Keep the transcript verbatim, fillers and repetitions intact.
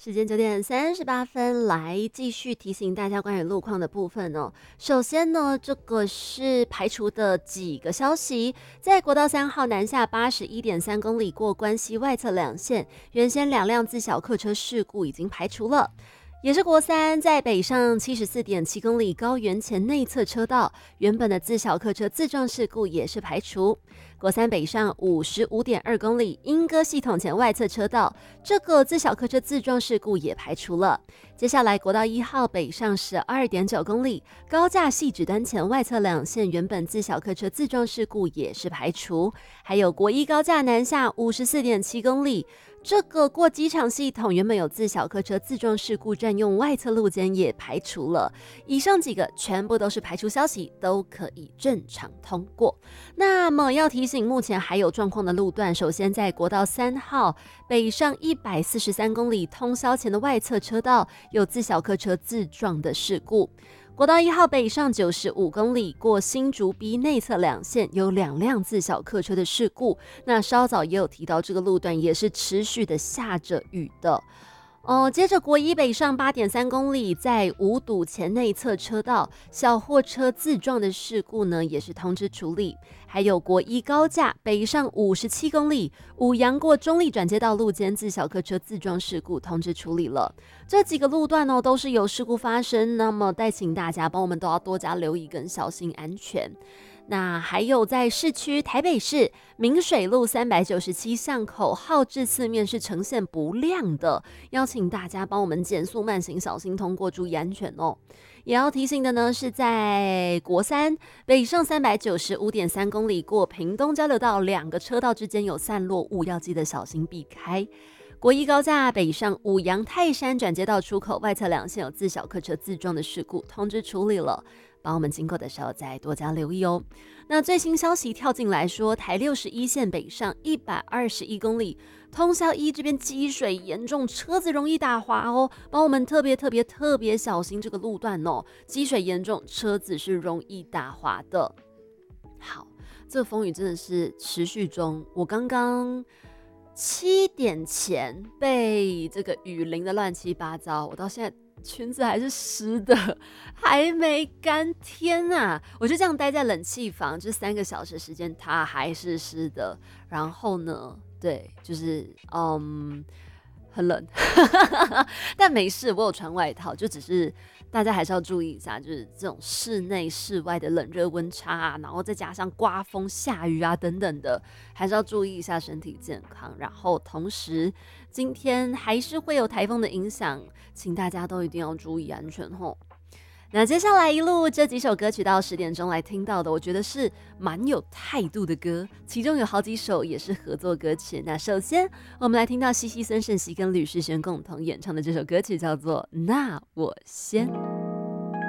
时间九点三十八分，来继续提醒大家关于路况的部分哦。首先呢，这个是排除的几个消息，在国道三号南下八十一点三公里过关西外侧两线，原先两辆自小客车事故已经排除了。也是国三在北上七十四点七公里高原前内侧车道，原本的自小客车自撞事故也是排除。国三北上五十五点二公里莺歌系统前外侧车道，这个自小客车自撞事故也排除了。接下来国道一号北上十二点九公里高架系指端前外侧两线原本自小客车自撞事故也是排除。还有国一高架南下五十四点七公里，这个过机场系统原本有自小客车自撞事故占用外侧路肩也排除了。以上几个全部都是排除消息，都可以正常通过。那么要提醒目前还有状况的路段，首先在国道三号北上一百四十三公里通霄前的外侧车道有自小客车自撞的事故。国道一号北上九十五公里过新竹 B 内侧两线有两辆自小客车的事故，那稍早也有提到这个路段也是持续的下着雨的。哦，接着国一北上八点三公里，在五堵前内侧车道小货车自撞的事故呢，也是通知处理。还有国一高架北上五十七公里，五杨过中立转接道路间自小客车自撞事故通知处理了。这几个路段呢，都是有事故发生，那么带请大家帮我们都要多加留意跟小心安全。那还有在市区台北市明水路三百九十七巷口号志四面是呈现不亮的，邀请大家帮我们减速慢行，小心通过，注意安全哦。也要提醒的呢，是在国三北上三百九十五点三公里过屏东交流道两个车道之间有散落物，要记得小心避开。国一高架北上五杨泰山转接道出口外侧两线有自小客车自撞的事故，通知处理了。帮我们经过的时候再多加留意哦。那最新消息跳进来说，台六十一线北上一百二十一公里，通霄一这边积水严重，车子容易打滑哦，帮我们特别特别特别小心这个路段哦，积水严重，车子是容易打滑的。好，这个风雨真的是持续中，我刚刚七点前被这个雨淋的乱七八糟，我到现在裙子还是湿的，还没干。天啊！我就这样待在冷气房，这三个小时时间，它还是湿的。然后呢，对，就是嗯，很冷，但没事，我有穿外套，就只是大家还是要注意一下，就是这种室内室外的冷热温差啊，然后再加上刮风下雨啊等等的，还是要注意一下身体健康。然后同时今天还是会有台风的影响，请大家都一定要注意安全吼。那接下来一路这几首歌曲到十点钟来听到的，我觉得是蛮有态度的歌，其中有好几首也是合作歌曲。那首先我们来听到西西孙盛熙跟吕世轩共同演唱的这首歌曲，叫做《那我先》。